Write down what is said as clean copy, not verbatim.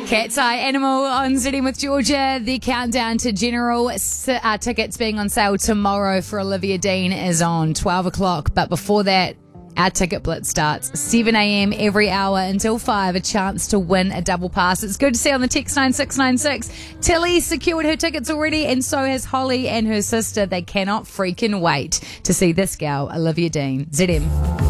Cat's Eye Animal on Sitting with Georgia. The countdown to general tickets being on sale tomorrow for Olivia Dean is on 12 o'clock. But before that, our ticket blitz starts 7 a.m. every hour until 5, a chance to win a double pass. It's good to see on the text 9696. Tilly secured her tickets already, and so has Holly and her sister. They cannot freaking wait to see this gal, Olivia Dean. ZM.